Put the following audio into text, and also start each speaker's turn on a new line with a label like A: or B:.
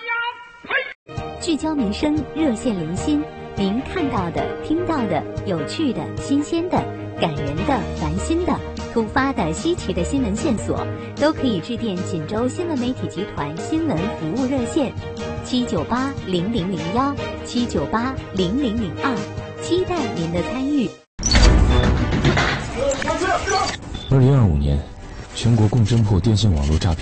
A: 聚焦民生，热线零星，您看到的、听到的、有趣的、新鲜的、感人的、烦心的、突发的、稀奇的新闻线索，都可以致电锦州新闻媒体集团新闻服务热线798-0001、798-0002，期待您的参与。
B: 2025年，全国共侦破电信网络诈骗